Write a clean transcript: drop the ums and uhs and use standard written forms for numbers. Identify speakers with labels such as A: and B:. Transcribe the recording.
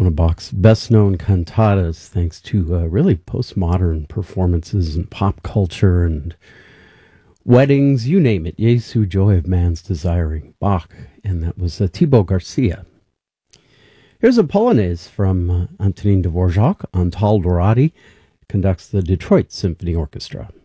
A: one of Bach's best-known cantatas, thanks to really postmodern performances and pop culture and weddings, you name it. Jesu, joy of man's desiring. Bach, and that was Thibaut Garcia. Here's a Polonaise from Antonin Dvorak. Antal Dorati conducts the Detroit Symphony Orchestra.